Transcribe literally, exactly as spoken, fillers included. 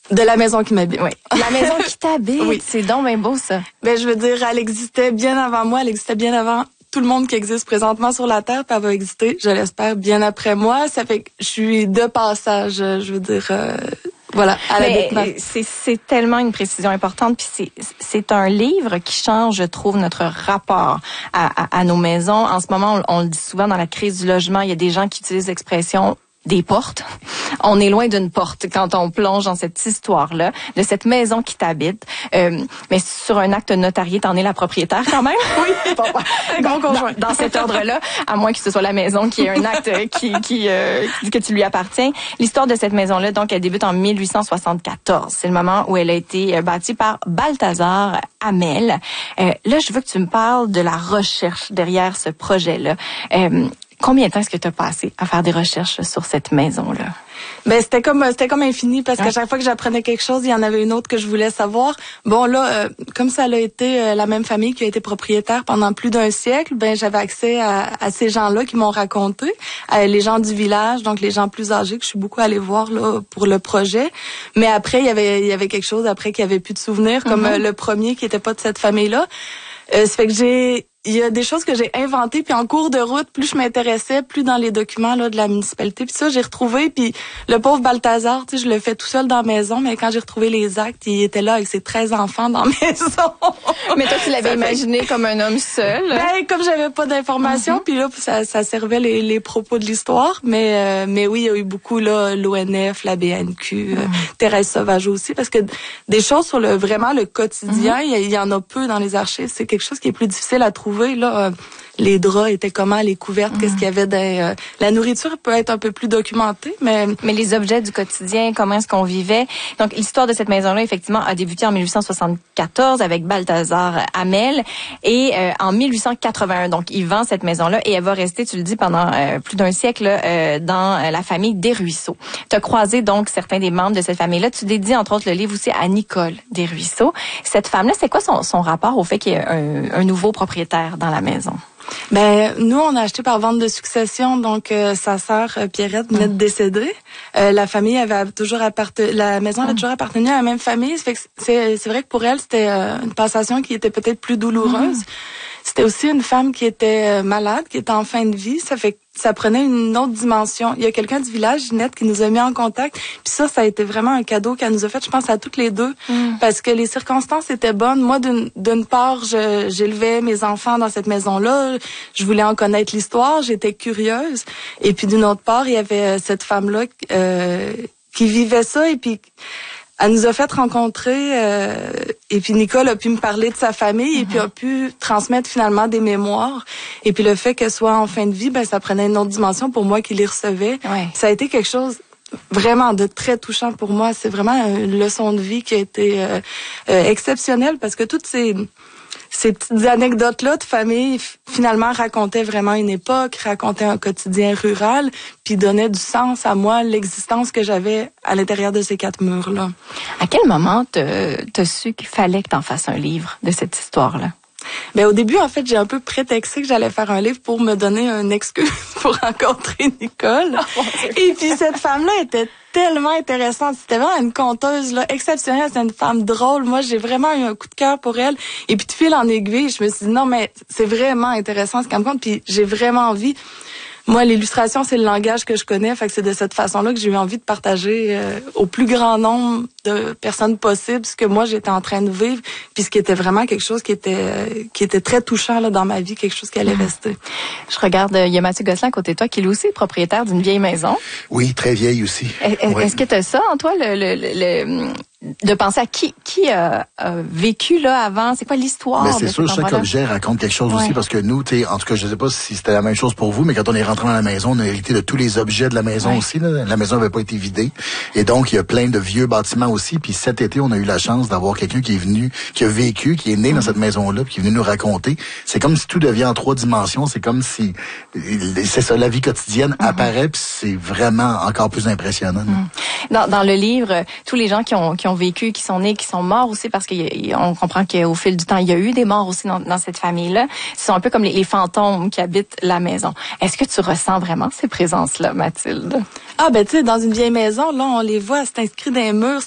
De la maison qui m'habite. Oui. La maison qui t'habite. Oui. C'est donc bien beau, ça. Ben, je veux dire, elle existait bien avant moi, elle existait bien avant tout le monde qui existe présentement sur la Terre, puis elle va exister, je l'espère, bien après moi. Ça fait que je suis de passage, je veux dire, euh, voilà, à la c'est, c'est tellement une précision importante, puis c'est, c'est un livre qui change, je trouve, notre rapport à, à, à nos maisons. En ce moment, on, on le dit souvent dans la crise du logement, il y a des gens qui utilisent l'expression des portes. On est loin d'une porte quand on plonge dans cette histoire-là, de cette maison qui t'habite. Euh, mais sur un acte notarié, t'en es la propriétaire quand même. Oui, bon, dans, dans, dans cet ordre-là, à moins que ce soit la maison qui ait un acte qui, qui, euh, qui dit que tu lui appartiens. L'histoire de cette maison-là, donc, elle débute en mille huit cent soixante-quatorze. C'est le moment où elle a été bâtie par Balthazar Hamel. Euh, là, je veux que tu me parles de la recherche derrière ce projet-là. Euh, Combien de temps est-ce que tu as passé à faire des recherches sur cette maison-là? Ben c'était comme c'était comme infini parce qu'à chaque fois que j'apprenais quelque chose, il y en avait une autre que je voulais savoir. Bon là, euh, comme ça a été euh, la même famille qui a été propriétaire pendant plus d'un siècle, ben j'avais accès à, à ces gens-là qui m'ont raconté, à les gens du village, donc les gens plus âgés que je suis beaucoup allée voir là pour le projet. Mais après il y avait il y avait quelque chose après qui avait plus de souvenirs, comme mm-hmm. euh, le premier qui était pas de cette famille-là. Euh, ça fait que j'ai il y a des choses que j'ai inventées, puis en cours de route, plus je m'intéressais, plus dans les documents là de la municipalité, puis ça j'ai retrouvé, puis le pauvre Balthazar, tu sais, je le fais tout seul dans la maison, mais quand j'ai retrouvé les actes, il était là avec ses treize enfants dans la maison. Mais toi tu l'avais imaginé comme un homme seul. Ben comme j'avais pas d'informations, mm-hmm. puis là ça, ça servait les, les propos de l'histoire, mais euh, mais oui, il y a eu beaucoup là l'O N F, la B N Q, mm-hmm. euh, Thérèse Sauvage aussi, parce que des choses sur le vraiment le quotidien, il mm-hmm. y, y en a peu dans les archives, c'est quelque chose qui est plus difficile à trouver. Là, euh, les draps étaient comment, les couvertes, mmh. qu'est-ce qu'il y avait dans euh, la nourriture peut être un peu plus documentée, mais mais les objets du quotidien, comment est-ce qu'on vivait. Donc l'histoire de cette maison-là effectivement a débuté en mille huit cent soixante-quatorze avec Balthazar Hamel et euh, en mille huit cent quatre-vingt-un donc il vend cette maison-là et elle va rester, tu le dis, pendant euh, plus d'un siècle euh, dans euh, la famille Desruisseaux. Tu as croisé donc certains des membres de cette famille-là. Tu dédies entre autres le livre aussi à Nicole Desruisseaux. Cette femme-là, c'est quoi son, son rapport au fait qu'il y ait un, un nouveau propriétaire dans la maison? Ben nous on a acheté par vente de succession, donc euh, sa sœur euh, Pierrette venait de décéder. Euh, la famille avait toujours appartenu, la maison avait toujours appartenu à la même famille. Ça fait que c'est c'est vrai que pour elle c'était euh, une passation qui était peut-être plus douloureuse. Mm. C'était aussi une femme qui était malade, qui était en fin de vie. Ça fait que ça prenait une autre dimension. Il y a quelqu'un du village, Ginette, qui nous a mis en contact. Puis ça, ça a été vraiment un cadeau qu'elle nous a fait, je pense, à toutes les deux. Mm. Parce que les circonstances étaient bonnes. Moi, d'une, d'une part, je, j'élevais mes enfants dans cette maison-là. Je voulais en connaître l'histoire. J'étais curieuse. Et puis d'une autre part, il y avait cette femme-là euh, qui vivait ça. Et puis elle nous a fait rencontrer, euh, et puis Nicole a pu me parler de sa famille, mm-hmm. et puis a pu transmettre finalement des mémoires. Et puis le fait qu'elle soit en fin de vie, ben ça prenait une autre dimension pour moi qui les recevais. Ouais. Ça a été quelque chose vraiment de très touchant pour moi. C'est vraiment une leçon de vie qui a été euh, euh, exceptionnelle parce que toutes ces Ces petites anecdotes-là de famille, finalement, racontaient vraiment une époque, racontaient un quotidien rural, puis donnaient du sens à moi, l'existence que j'avais à l'intérieur de ces quatre murs-là. À quel moment t'as, t'as su qu'il fallait que t'en fasses un livre de cette histoire-là? Ben au début, en fait, j'ai un peu prétexté que j'allais faire un livre pour me donner une excuse pour rencontrer Nicole. Oh, et puis cette femme-là était tellement intéressante. C'était vraiment une conteuse là exceptionnelle. C'était une femme drôle. Moi, j'ai vraiment eu un coup de cœur pour elle. Et puis de fil en aiguille, je me suis dit non, mais c'est vraiment intéressant ce qu'elle me compte. Puis j'ai vraiment envie. Moi, l'illustration, c'est le langage que je connais. Fait que c'est de cette façon-là que j'ai eu envie de partager euh, au plus grand nombre de personnes possible ce que moi, j'étais en train de vivre. Puis ce qui était vraiment quelque chose qui était euh, qui était très touchant là dans ma vie, quelque chose qui allait rester. Je regarde, il y a Mathieu Gosselin à côté de toi qui lui aussi est propriétaire d'une vieille maison. Oui, très vieille aussi. Est, ouais. Est-ce que tu as ça en toi, le, le, le, le de penser à qui qui a, a vécu là avant, c'est quoi l'histoire? Mais c'est sûr, chaque objet raconte quelque chose ouais. aussi, parce que nous, tu sais, en tout cas, je sais pas si c'était la même chose pour vous, mais quand on est rentré dans la maison, on a hérité de tous les objets de la maison ouais. aussi. Là. La maison n'avait pas été vidée, et donc il y a plein de vieux bâtiments aussi. Puis cet été, on a eu la chance d'avoir quelqu'un qui est venu, qui a vécu, qui est né mmh. dans cette maison-là, puis qui est venu nous raconter. C'est comme si tout devient en trois dimensions. C'est comme si, c'est ça, la vie quotidienne mmh. apparaît, puis c'est vraiment encore plus impressionnant. Mmh. Dans, dans le livre, tous les gens qui ont qui ont vécu, qui sont nés, qui sont morts aussi, parce qu'on comprend qu'au fil du temps, il y a eu des morts aussi dans, dans cette famille-là. Ce sont un peu comme les, les fantômes qui habitent la maison. Est-ce que tu ressens vraiment ces présences-là, Mathilde? Ah ben tu sais, dans une vieille maison, là, on les voit, c'est inscrit dans les murs,